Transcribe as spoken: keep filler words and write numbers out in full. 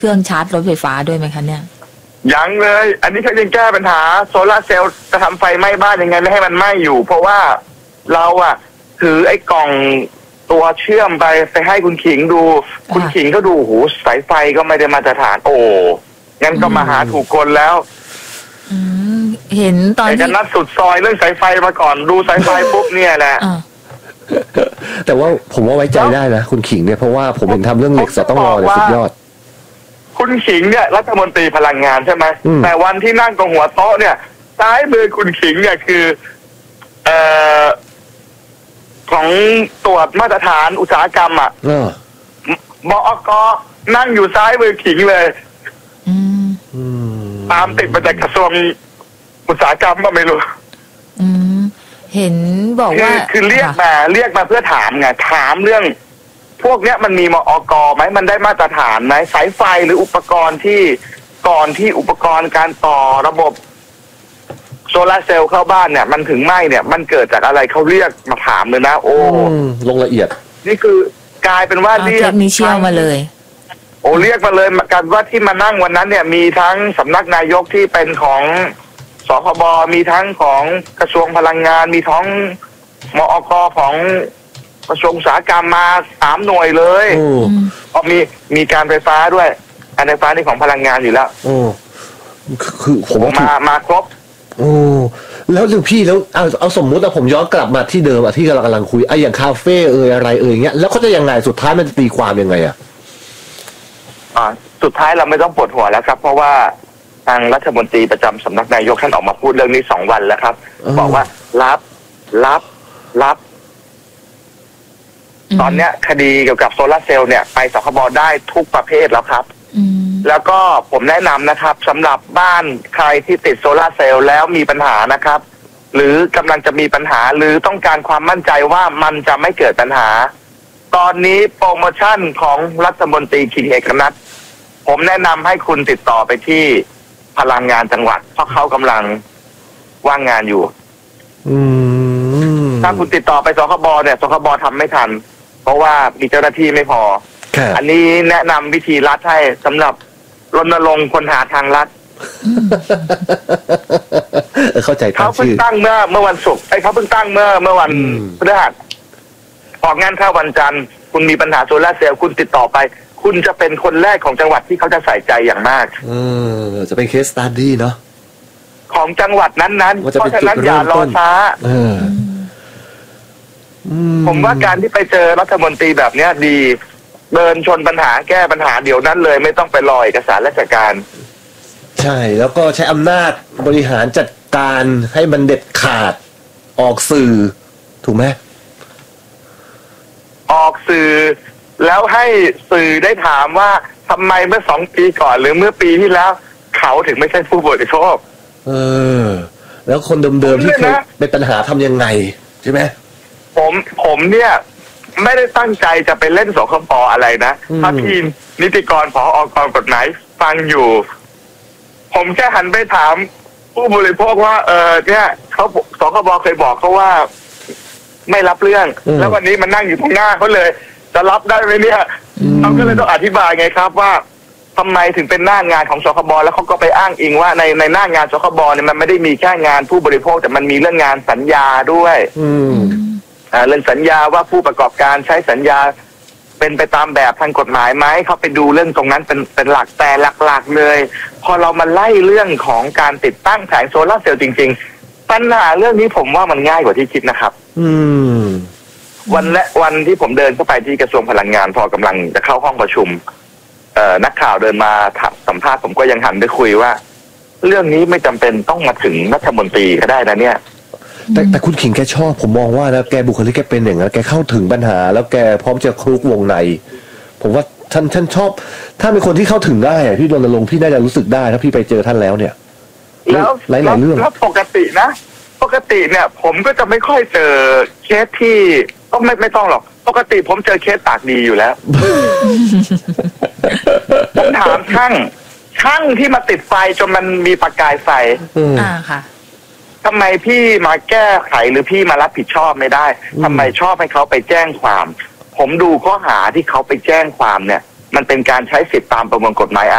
เครื่องชาร์จรถไฟฟ้าด้วยไหมคะเนี่ยยังเลยอันนี้เขายังแก้ปัญหาโซลาร์เซลล์จะทำไฟไหม้บ้านยังไงไม่ให้มันไหม้อยู่เพราะว่าเราอะถือไอ้กล่องตัวเชื่อมไปไปให้คุณขิงดูคุณขิงก็ดูโหสายไฟก็ไม่ได้มาตรฐานโอ้งั้นก็มาหาถูกคนแล้วเห็นตอนที่นัดสุดซอยเรื่องสายไฟมาก่อนดูสายไฟปุ๊บเนี่ยแหละแต่ว่าผมว่าไว้ใจได้นะคุณขิงเนี่ยเพราะว่าผมเห็นทำเรื่องเหล็กแต่ต้องรอเลยสุดยอดคุณขิงเนี่ยรัฐมนตรีพลังงานใช่ไหมแต่วันที่นั่งตรงหัวโต๊ะเนี่ยซ้ายมือคุณขิงเนี่ยคือเอ่อของตรวจมาตรฐานอุตสาหกรรมอ่ะมอกนั่งอยู่ซ้ายมือขิงเลยตามติดมาจากกระทรวงอุตสาหกรรมก็ไม่รู้เห็นบอกว่าคือเรียกมาเรียกมาเพื่อถามไงถามเรื่องพวกเนี้ยมันมีมอกไหมมันได้มาตรฐานไหมสายไฟหรืออุปกรณ์ที่ก่อนที่อุปกรณ์การต่อระบบโซลาร์เซลล์เข้าบ้านเนี่ยมันถึงไหมเนี่ยมันเกิดจากอะไรเขาเรียกมาถามเลยนะโอ้ลงละเอียดนี่คือกลายเป็นว่าเรียกเทคนิคเชี่ยวมาเลยโอ้เรียกมาเลยกันว่าที่มานั่งวันนั้นเนี่ยมีทั้งสำนักนายกที่เป็นของสคบมีทั้งของกระทรวงพลังงานมีทั้งมอกของกระทรวงอุตสาหกรรมมาสามหน่วยเลยอ๋อมีมีการไฟฟ้าด้วยการไฟฟ้านี่ของพลังงานอยู่แล้วโอ้คือผมมามาครบโอ้แล้วหรือพี่แล้วเอาเอาสมมุติว่าผมย้อนกลับมาที่เดิมอะที่เรากำลังคุยไอ้อย่างคาเฟ่เอ่ยอะไรเอ่ยเงี้ยแล้วเขาจะยังไงสุดท้ายมันจะตีความยังไงอะอ่าสุดท้ายเราไม่ต้องปวดหัวแล้วครับเพราะว่าทางรัฐมนตรีประจำสำนักนายกท่านออกมาพูดเรื่องนี้สองวันแล้วครับบอกว่ารับรับรับตอนเนี้ยคดีเกี่ยวกับโซลาร์เซลล์เนี่ยไปสคบได้ทุกประเภทแล้วครับแล้วก็ผมแนะนำนะครับสำหรับบ้านใครที่ติดโซลาร์เซลล์แล้วมีปัญหานะครับหรือกำลังจะมีปัญหาหรือต้องการความมั่นใจว่ามันจะไม่เกิดปัญหาตอนนี้โปรโมชั่นของรัฐมนตรีคิงเอกนัทผมแนะนำให้คุณติดต่อไปที่พลังงานจังหวัดเพราะเขากำลังว่างงานอยู่ถ้าคุณติดต่อไปสคบเนี่ยสคบทำไม่ทันเพราะว่ามีเจ้าหน้าที่ไม่พออันนี้แนะนำวิธีลัดให้สำหรับรณรงค์คนหาทางลัดเข้าใจเขาเพิ่งตั้งเมื่อเมื่อวันศุกร์ไอ้เขาเพิ่งตั้งเมื่อเมื่อวันพฤหัสออกงานเข้าวันจันทร์คุณมีปัญหาโซลาร์เซลล์คุณติดต่อไปคุณจะเป็นคนแรกของจังหวัดที่เขาจะใส่ใจอย่างมากเออจะเป็นเคสสตั๊ดดี้เนาะของจังหวัดนั้นๆเพราะฉะนั้นอย่ารอช้าผมว่าการที่ไปเจอรัฐมนตรีแบบเนี้ยดีเดินชนปัญหาแก้ปัญหาเดี๋ยวนั้นเลยไม่ต้องไปรอเอกสารราชการใช่แล้วก็ใช้อำนาจบริหารจัดการให้มันเด็ดขาดออกสื่อถูกไหมออกสื่อแล้วให้สื่อได้ถามว่าทำไมเมื่อสองปีก่อนหรือเมื่อปีที่แล้วเขาถึงไม่ใช่ผู้บริโภคเออแล้วคนเดิมๆที่เคยเป็นปัญหาทำยังไงใช่ไหมผมผมเนี่ยไม่ได้ตั้งใจจะไปเล่นสคบอะไรนะถ้าพี่นิติกรผออกองกฎหมายฟังอยู่ผมแค่หันไปถามผู้บริโภคว่าเออเนี่ยเขาสคบเคยบอกเขาว่าไม่รับเรื่องแล้ววันนี้มันนั่งอยู่ตรงหน้าเขาเลยจะรับได้ไหมเนี่ยเขาก็เลยต้องอธิบายไงครับว่าทำไมถึงเป็นหน้างานของสคบแล้วเขาก็ไปอ้างอิงว่าในในหน้างานสคบเนี่ยมันไม่ได้มีแค่งานผู้บริโภคแต่มันมีเรื่องงานสัญญาด้วยเรื่องสัญญาว่าผู้ประกอบการใช้สัญญาเป็นไปตามแบบทางกฎหมายไหมเขาไปดูเรื่องตรงนั้นเป็นเป็นหลักแต่หลักๆเลยพอเรามาไล่เรื่องของการติดตั้งแผงโซลาร์เซลล์จริงๆปัญหาเรื่องนี้ผมว่ามันง่ายกว่าที่คิดนะครับอืมวันและวันที่ผมเดินเข้าไปที่กระทรวงพลังงานพอกำลังจะเข้าห้องประชุมเอ่อนักข่าวเดินมาถามสัมภาษณ์ผมก็ยังหันไปคุยว่าเรื่องนี้ไม่จำเป็นต้องมาถึงรัฐมนตรีก็ได้นะเนี่ยแต่แต่คุณขิงแกชอบผมมองว่านะแกบุคลิกแกเป็นอย่างนั้นแกเข้าถึงปัญหาแล้วแกพร้อมจะคลุกวงในผมว่าท่านท่านชอบถ้าเป็นคนที่เข้าถึงได้พี่รณรงค์พี่น่าจะรู้สึกได้ถ้าพี่ไปเจอท่านแล้วเนี่ยแล้วหลายหลายเรื่องแล้วปกตินะปกติเนี่ยผมก็จะไม่ค่อยเจอเคสที่ก็ไม่ไม่ต้องหรอกปกติผมเจอเคสปากดีอยู่แล้วผมถามช่างช่างที่มาติดไฟจนมันมีประกายไฟอ่าค่ะทำไมพี่มาแก้ไขหรือพี่มารับผิดชอบไม่ได้ทำไมชอบให้เขาไปแจ้งความผมดูข้อหาที่เขาไปแจ้งความเนี่ยมันเป็นการใช้สิทธิตามประมวลกฎหมาย